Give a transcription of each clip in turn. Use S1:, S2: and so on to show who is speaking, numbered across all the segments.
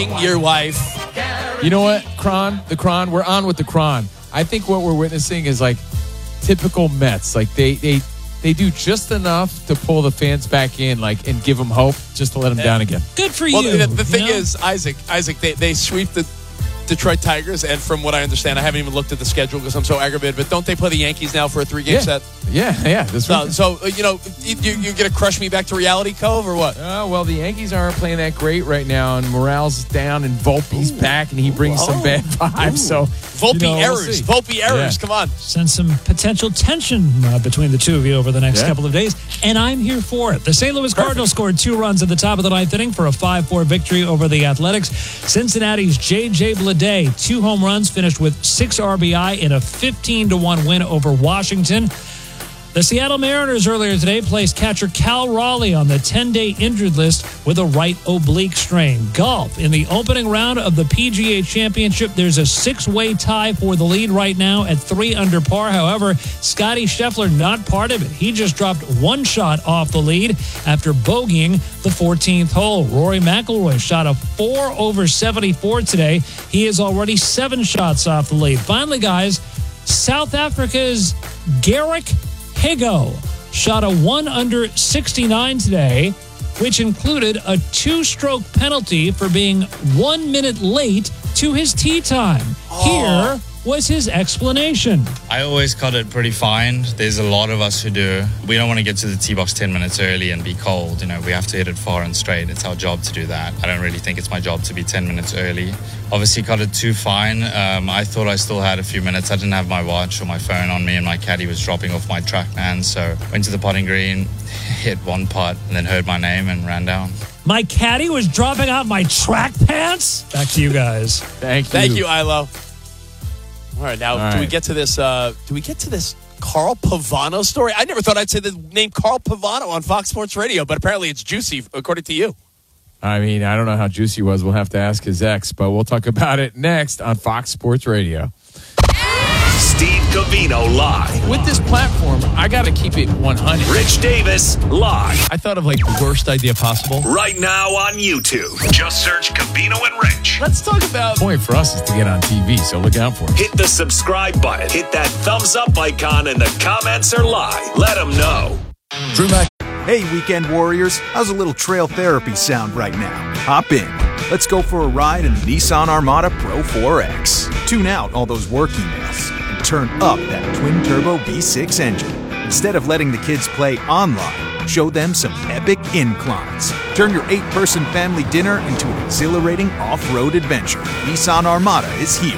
S1: your wife.
S2: You know what, the Cron, we're on with the Cron. I think what we're witnessing is like typical Mets. Like they do just enough to pull the fans back in, like, and give them hope, just to let them down again.
S3: Good for
S1: Well,
S3: you.
S1: the thing is, Isaac, they sweep the Detroit Tigers, and from what I understand, I haven't even looked at the schedule because I'm so aggravated, but don't they play the Yankees now for a 3-game set?
S2: Yeah.
S1: So you know, you're going to crush me back to reality, Cove, or what?
S2: Well, the Yankees aren't playing that great right now, and morale's down, and Volpe's back, and he brings some bad vibes. So
S1: Volpe errors. Volpe errors. Come on.
S3: Sense some potential tension between the two of you over the next couple of days, and I'm here for it. The St. Louis Cardinals scored 2 runs at the top of the 9th inning for a 5-4 victory over the Athletics. Cincinnati's J.J. Bleday, 2 home runs, finished with 6 RBI in a 15-1 win over Washington. The Seattle Mariners earlier today placed catcher Cal Raleigh on the 10-day injured list with a right oblique strain. Golf. In the opening round of the PGA Championship, there's a 6-way tie for the lead right now at 3 under par. However, Scottie Scheffler not part of it. He just dropped 1 shot off the lead after bogeying the 14th hole. Rory McIlroy shot a 4 over 74 today. He is already 7 shots off the lead. Finally, guys, South Africa's Garrick Higo shot a 1 under 69 today, which included a 2-stroke penalty for being 1 minute late to his tee time. Here was his explanation.
S4: I always cut it pretty fine. There's a lot of us who do. We don't want to get to the tee box 10 minutes early and be cold. You know, we have to hit it far and straight. It's our job to do that. I don't really think it's my job to be 10 minutes early. Obviously cut it too fine. I thought I still had a few minutes. I didn't have my watch or my phone on me, and my caddy was dropping off my TrackMan. So went to the putting green, hit 1 putt, and then heard my name and ran down.
S3: My caddy was dropping out my track pants? Back to you guys.
S1: Thank you, Ilo. All right, now, do we get to this Carl Pavano story? I never thought I'd say the name Carl Pavano on Fox Sports Radio, but apparently it's juicy, according to you.
S2: I mean, I don't know how juicy it was. We'll have to ask his ex, but we'll talk about it next on Fox Sports Radio.
S5: Steve Covino live.
S2: With this platform, I got to keep it 100.
S5: Rich Davis live.
S1: I thought of like the worst idea possible.
S5: Right now on YouTube. Just search Covino and Rich.
S1: Let's talk about...
S2: The point for us is to get on TV, so look out for it.
S5: Hit the subscribe button. Hit that thumbs up icon, and the comments are live. Let them know.
S6: Drew Mac. Hey, weekend warriors. How's a little trail therapy sound right now? Hop in. Let's go for a ride in the Nissan Armada Pro 4X. Tune out all those work emails and turn up that twin-turbo V6 engine. Instead of letting the kids play online, show them some epic inclines. Turn your 8-person family dinner into an exhilarating off-road adventure. Nissan Armada is here.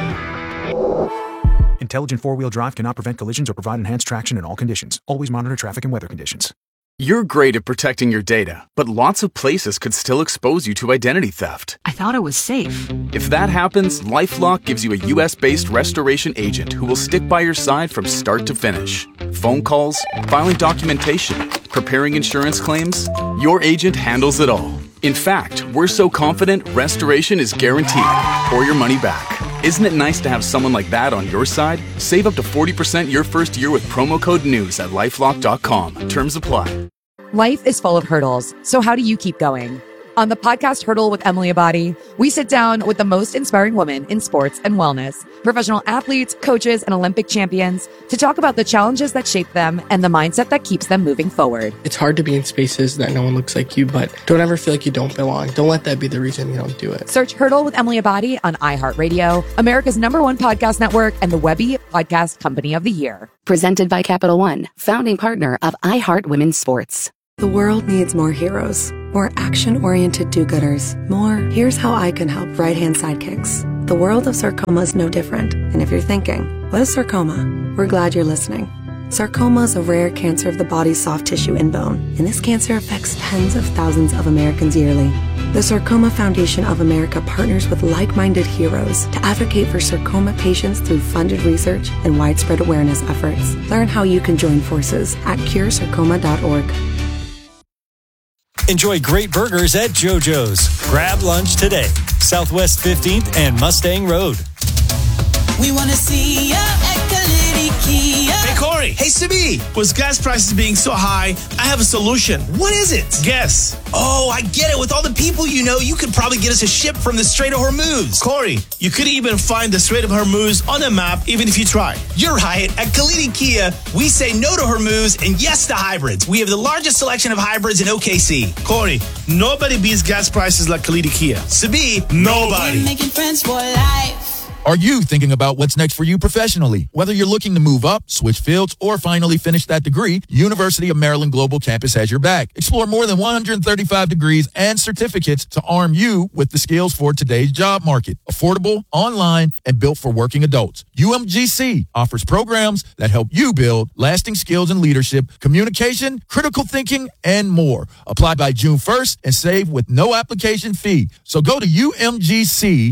S6: Intelligent four-wheel drive cannot prevent collisions or provide enhanced traction in all conditions. Always monitor traffic and weather conditions.
S7: You're great at protecting your data, but lots of places could still expose you to identity theft.
S8: I thought it was safe.
S7: If that happens, LifeLock gives you a U.S.-based restoration agent who will stick by your side from start to finish. Phone calls, filing documentation, preparing insurance claims, your agent handles it all. In fact, we're so confident restoration is guaranteed or your money back. Isn't it nice to have someone like that on your side? Save up to 40% your first year with promo code NEWS at LifeLock.com. Terms apply.
S9: Life is full of hurdles, so how do you keep going? On the podcast Hurdle with Emily Abadi, we sit down with the most inspiring women in sports and wellness, professional athletes, coaches, and Olympic champions to talk about the challenges that shape them and the mindset that keeps them moving forward.
S10: It's hard to be in spaces that no one looks like you, but don't ever feel like you don't belong. Don't let that be the reason you don't do it.
S9: Search Hurdle with Emily Abadi on iHeartRadio, America's #1 podcast network, and the Webby Podcast Company of the Year.
S8: Presented by Capital One, founding partner of iHeart Women's Sports.
S11: The world needs more heroes, more action-oriented do-gooders, more here's how I can help right-hand sidekicks. The world of sarcoma is no different, and if you're thinking, what is sarcoma? We're glad you're listening. Sarcoma is a rare cancer of the body's soft tissue and bone, and this cancer affects tens of thousands of Americans yearly. The Sarcoma Foundation of America partners with like-minded heroes to advocate for sarcoma patients through funded research and widespread awareness efforts. Learn how you can join forces at curesarcoma.org.
S12: Enjoy great burgers at JoJo's. Grab lunch today. Southwest 15th and Mustang Road.
S13: We want to see ya at Kalidi Kia. Corey.
S14: Hey, Sibi.
S13: With gas prices being so high, I have a solution.
S14: What is it?
S13: Guess.
S14: Oh, I get it. With all the people you know, you could probably get us a ship from the Strait of Hormuz.
S13: Corey, you could even find the Strait of Hormuz on a map even if you try.
S14: You're right. At Kalidi Kia, we say no to Hormuz and yes to hybrids. We have the largest selection of hybrids in OKC.
S13: Corey, nobody beats gas prices like Kalidi Kia.
S14: Sabi,
S13: nobody.
S15: Making friends for life.
S16: Are you thinking about what's next for you professionally? Whether you're looking to move up, switch fields, or finally finish that degree, University of Maryland Global Campus has your back. Explore more than 135 degrees and certificates to arm you with the skills for today's job market. Affordable, online, and built for working adults. UMGC offers programs that help you build lasting skills in leadership, communication, critical thinking, and more. Apply by June 1st and save with no application fee. So go to umgc.edu.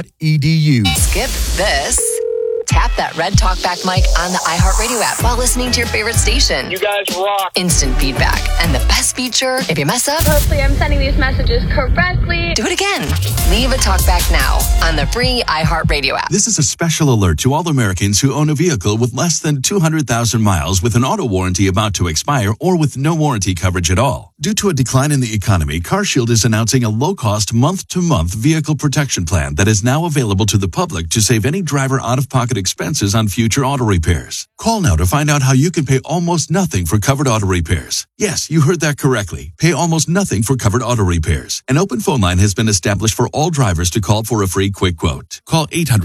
S9: Skip this. Tap that red talkback mic on the iHeartRadio app while listening to your favorite station.
S17: You guys rock.
S9: Instant feedback. And the best feature, if you mess up,
S17: hopefully I'm sending these messages correctly.
S9: Do it again. Leave a talkback now on the free iHeartRadio app.
S18: This is a special alert to all Americans who own a vehicle with less than 200,000 miles with an auto warranty about to expire or with no warranty coverage at all. Due to a decline in the economy, CarShield is announcing a low-cost month-to-month vehicle protection plan that is now available to the public to save any driver out-of-pocket expenses on future auto repairs. Call now to find out how you can pay almost nothing for covered auto repairs. Yes, you heard that correctly. Pay almost nothing for covered auto repairs. An open phone line has been established for all drivers to call for a free quick quote. Call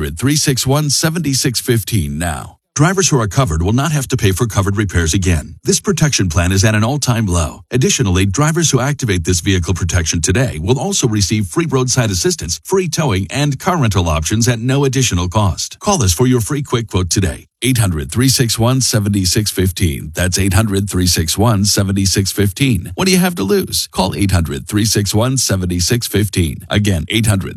S18: 800-361-7615 now. Drivers who are covered will not have to pay for covered repairs again. This protection plan is at an all-time low. Additionally, drivers who activate this vehicle protection today will also receive free roadside assistance, free towing, and car rental options at no additional cost. Call us for your free quick quote today. 800-361-7615. That's 800-361-7615. What do you have to lose? Call 800-361-7615. Again,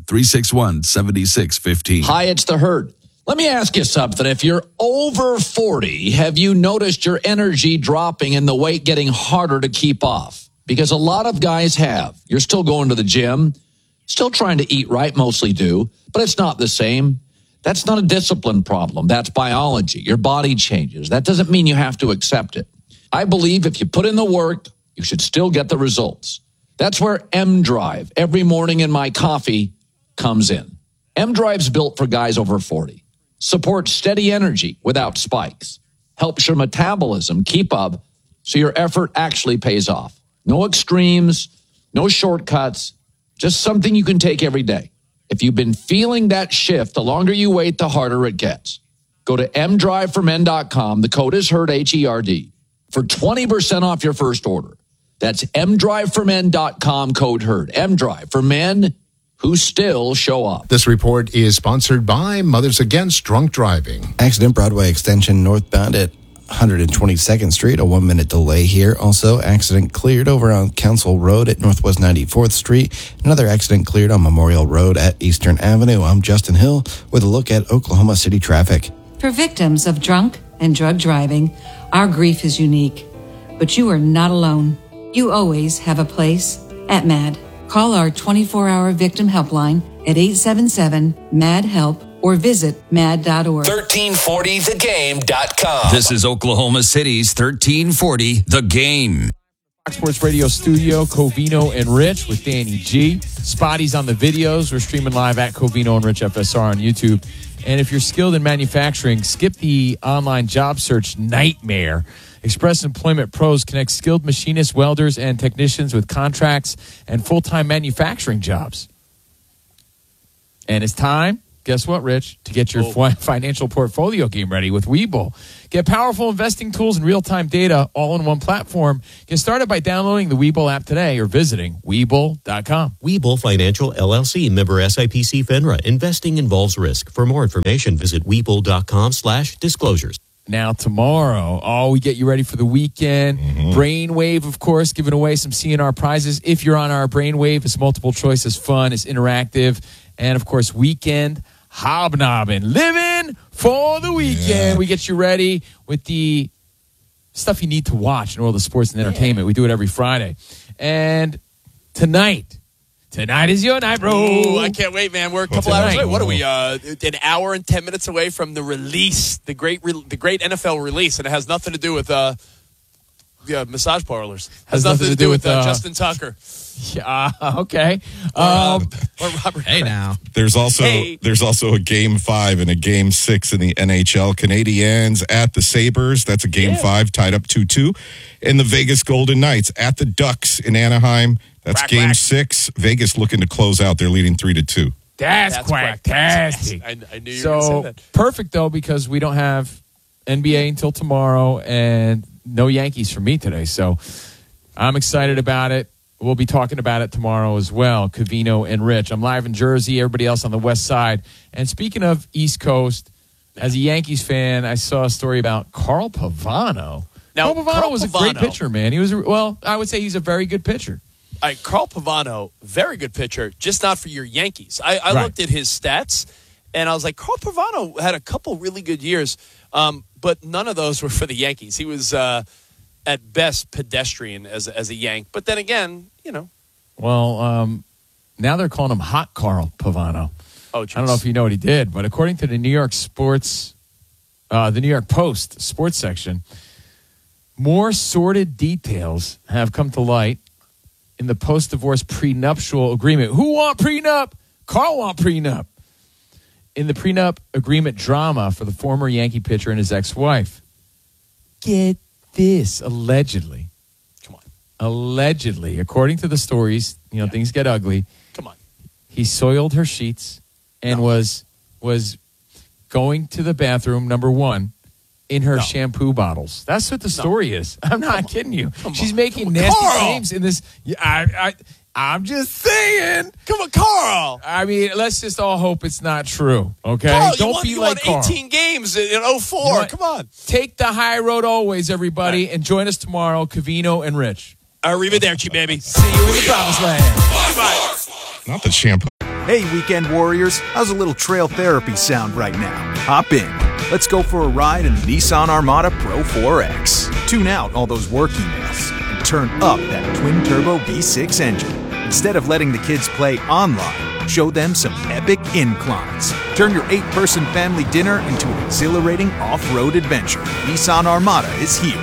S18: 800-361-7615.
S19: Hi, it's the Herd. Let me ask you something. If you're over 40, have you noticed your energy dropping and the weight getting harder to keep off? Because a lot of guys have. You're still going to the gym, still trying to eat right, mostly do, but it's not the same. That's not a discipline problem. That's biology. Your body changes. That doesn't mean you have to accept it. I believe if you put in the work, you should still get the results. That's where M-Drive, every morning in my coffee, comes in. M-Drive's built for guys over 40. Supports steady energy without spikes. Helps your metabolism keep up so your effort actually pays off. No extremes, no shortcuts, just something you can take every day. If you've been feeling that shift, the longer you wait, the harder it gets. Go to mdriveformen.com. The code is HERD, H-E-R-D, for 20% off your first order. That's mdriveformen.com, code HERD. M-Drive for men who still show up.
S20: This report is sponsored by Mothers Against Drunk Driving.
S21: Accident Broadway extension northbound at 122nd Street, a 1-minute delay here. Also, accident cleared over on Council Road at Northwest 94th Street. Another accident cleared on Memorial Road at Eastern Avenue. I'm Justin Hill with a look at Oklahoma City traffic.
S22: For victims of drunk and drug driving, our grief is unique. But you are not alone. You always have a place at MAD. Call our 24-hour victim helpline at 877-MAD-HELP or visit mad.org.
S23: 1340thegame.com. This is Oklahoma City's 1340 The Game.
S2: Fox Sports Radio studio, Covino and Rich with Danny G. Spotty's on the videos. We're streaming live at Covino and Rich FSR on YouTube. And if you're skilled in manufacturing, skip the online job search nightmare. Express Employment Pros connects skilled machinists, welders, and technicians with contracts and full-time manufacturing jobs. And it's time, guess what, Rich, to get your financial portfolio game ready with Webull. Get powerful investing tools and real-time data all in one platform. Get started by downloading the Webull app today or visiting Webull.com.
S24: Webull Financial, LLC, member SIPC FINRA. Investing involves risk. For more information, visit Webull.com/disclosures.
S2: Now, tomorrow, we get you ready for the weekend. Brainwave, of course, giving away some CNR prizes. If you're on our Brainwave, it's multiple choice, it's fun, it's interactive. And, of course, weekend hobnobbing. Living for the weekend. Yeah. We get you ready with the stuff you need to watch in all the sports and entertainment. We do it every Friday. And tonight, Tonight is your night, bro.
S1: Ooh, I can't wait, man. We're a couple hours away. What are we?
S2: Ooh.
S1: An hour and 10 minutes away from the release, the great NFL release, and it has nothing to do with massage parlors. Has nothing to do with Justin Tucker.
S2: Yeah, okay.
S1: Or Robert
S3: Hey,
S1: Kraft.
S3: now.
S4: There's also a Game 5 and a Game 6 in the NHL. Canadiens at the Sabres. That's a Game 5 tied up 2-2. And the Vegas Golden Knights at the Ducks in Anaheim. That's Game 6. Vegas looking to close out. They're leading 3-2.
S2: That's quacktastic.
S1: I knew you were going to say that.
S2: Perfect, though, because we don't have NBA until tomorrow and no Yankees for me today. So I'm excited about it. We'll be talking about it tomorrow as well, Covino and Rich. I'm live in Jersey, everybody else on the west side. And speaking of East Coast, as a Yankees fan, I saw a story about Carl Pavano.
S1: Now,
S2: Carl Pavano was a great pitcher, man. He was, I would say he's a very good pitcher.
S1: Carl Pavano, very good pitcher, just not for your Yankees. I looked at his stats, and I was like, Carl Pavano had a couple really good years, but none of those were for the Yankees. He was, at best, pedestrian as a Yank. But then again,
S2: Well, now they're calling him Hot Carl Pavano.
S1: Oh, geez.
S2: I don't know if you know what he did, but according to the New York the New York Post sports section, more sordid details have come to light in the post-divorce prenuptial agreement. Who want prenup? Carl want prenup. In the prenup agreement drama for the former Yankee pitcher and his ex-wife. Get this, allegedly.
S1: Come on.
S2: Allegedly, according to the stories, things get ugly.
S1: Come on.
S2: He soiled her sheets and was going to the bathroom, number one, in her shampoo bottles. That's what the story is. I'm not kidding you. She's making nasty claims in this. I'm just saying.
S1: Come on, Carl.
S2: I mean, let's just all hope it's not true, okay?
S1: Carl,
S2: Don't be like Carl.
S1: 18 games in 04. Come on.
S2: Take the high road always, everybody, and join us tomorrow, Covino and Rich.
S1: Arrivederci, baby.
S2: See you in the promised land.
S1: Bye.
S4: Not the shampoo.
S6: Hey, weekend warriors, how's a little trail therapy sound right now? Hop in. Let's go for a ride in the Nissan Armada Pro 4X. Tune out all those work emails and turn up that twin-turbo V6 engine. Instead of letting the kids play online, show them some epic inclines. Turn your 8-person family dinner into an exhilarating off-road adventure. Nissan Armada is here.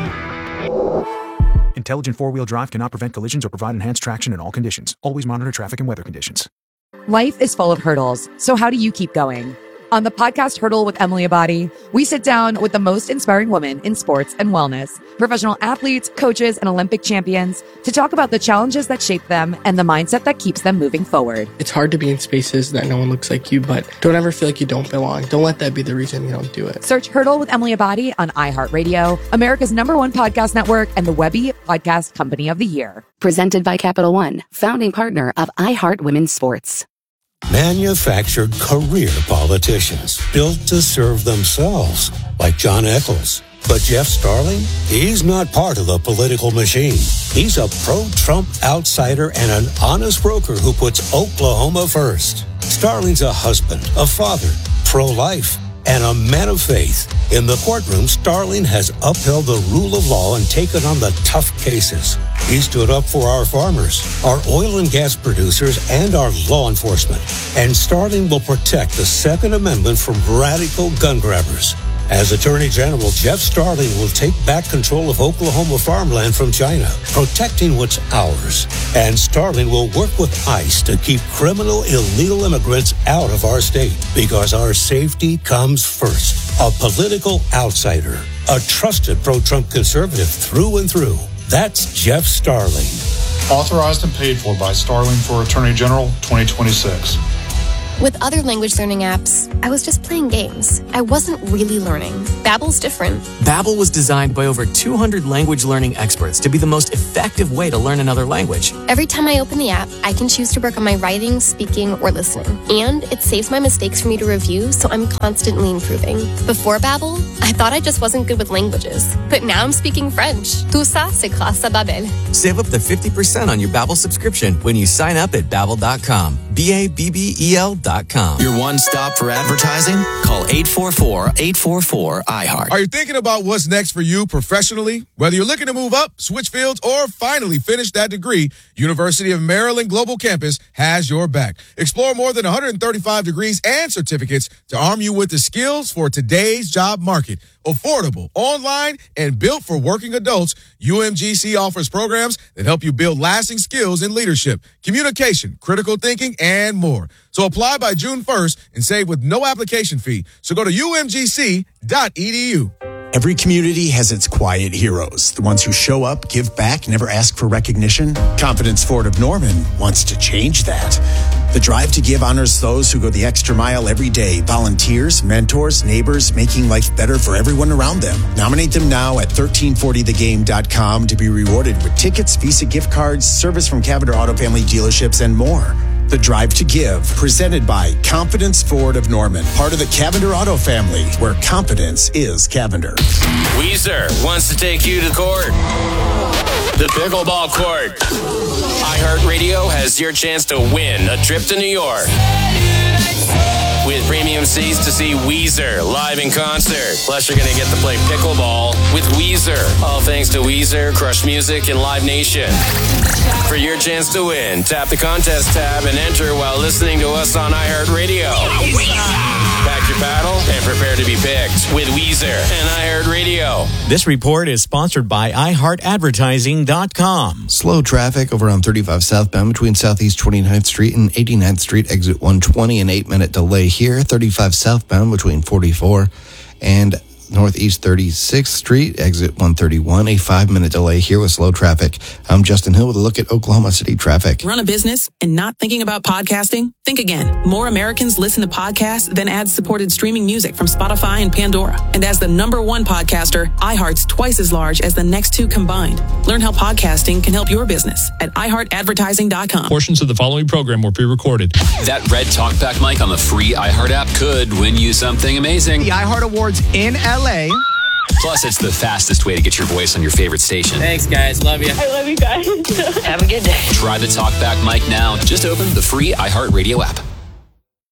S6: Intelligent four-wheel drive cannot prevent collisions or provide enhanced traction in all conditions. Always monitor traffic and weather conditions.
S9: Life is full of hurdles, so how do you keep going? On the podcast Hurdle with Emily Abadi, we sit down with the most inspiring women in sports and wellness, professional athletes, coaches, and Olympic champions to talk about the challenges that shape them and the mindset that keeps them moving forward.
S10: It's hard to be in spaces that no one looks like you, but don't ever feel like you don't belong. Don't let that be the reason you don't do it.
S9: Search Hurdle with Emily Abadi on iHeartRadio, America's #1 podcast network, and the Webby Podcast Company of the Year.
S8: Presented by Capital One, founding partner of iHeart Women's Sports.
S15: Manufactured career politicians built to serve themselves, like John Eccles. But Jeff Starling, he's not part of the political machine. He's a pro-Trump outsider and an honest broker who puts Oklahoma first. Starling's a husband, a father, pro-life, and a man of faith. In the courtroom, Starling has upheld the rule of law and taken on the tough cases. He stood up for our farmers, our oil and gas producers, and our law enforcement. And Starling will protect the Second Amendment from radical gun grabbers. As Attorney General, Jeff Starling will take back control of Oklahoma farmland from China, protecting what's ours. And Starling will work with ICE to keep criminal illegal immigrants out of our state, because our safety comes first. A political outsider, a trusted pro-Trump conservative through and through. That's Jeff Starling.
S25: Authorized and paid for by Starling for Attorney General 2026.
S26: With other language learning apps, I was just playing games. I wasn't really learning. Babbel's different.
S27: Babbel was designed by over 200 language learning experts to be the most effective way to learn another language.
S26: Every time I open the app, I can choose to work on my writing, speaking, or listening. And it saves my mistakes for me to review, so I'm constantly improving. Before Babbel, I thought I just wasn't good with languages. But now I'm speaking French. Tout ça, c'est grâce à Babbel.
S27: Save up to 50% on your Babbel subscription when you sign up at Babbel.com. BABBEL.com.
S23: iHeartRadio.com.
S3: Your one stop for advertising? Call 844-844-iHeart.
S5: Are you thinking about what's next for you professionally? Whether you're looking to move up, switch fields, or finally finish that degree, University of Maryland Global Campus has your back. Explore more than 135 degrees and certificates to arm you with the skills for today's job market. Affordable, online, and built for working adults, UMGC offers programs that help you build lasting skills in leadership, communication, critical thinking, and more. So apply by June 1st and save with no application fee. So go to umgc.edu.
S7: Every community has its quiet heroes, the ones who show up, give back, never ask for recognition. Confidence Ford of Norman wants to change that. The Drive to Give honors those who go the extra mile every day. Volunteers, mentors, neighbors, making life better for everyone around them. Nominate them now at 1340thegame.com to be rewarded with tickets, Visa gift cards, service from Cavender Auto Family dealerships, and more. The Drive to Give, presented by Confidence Ford of Norman, part of the Cavender Auto Family, where confidence is Cavender.
S11: Weezer wants to take you to court. The pickleball court. iHeartRadio has your chance to win a trip to New York. With premium seats to see Weezer live in concert. Plus, you're going to get to play pickleball with Weezer. All thanks to Weezer, Crush Music, and Live Nation. For your chance to win, tap the contest tab and enter while listening to us on iHeartRadio. Pack your paddle and prepare to be picked with Weezer and iHeartRadio.
S12: This report is sponsored by iHeartAdvertising.com.
S21: Slow traffic over on 35 southbound between Southeast 29th Street and 89th Street, exit 120, an 8-minute delay here. 35 southbound between 44 and Northeast 36th Street, exit 131, a 5-minute delay here with slow traffic. I'm Justin Hill with a look at Oklahoma City traffic.
S13: Run a business and not thinking about podcasting? Think again. More Americans listen to podcasts than ad-supported streaming music from Spotify and Pandora. And as the #1 podcaster, iHeart's twice as large as the next two combined. Learn how podcasting can help your business at iHeartAdvertising.com.
S14: Portions of the following program were pre-recorded.
S28: That red talkback mic on the free iHeart app could win you something amazing.
S29: The iHeart Awards in LA.
S28: Plus, it's the fastest way to get your voice on your favorite station.
S29: Thanks, guys. Love you.
S17: I love you guys. Have a good day.
S28: Try the talkback mic now. Just open the free iHeartRadio app.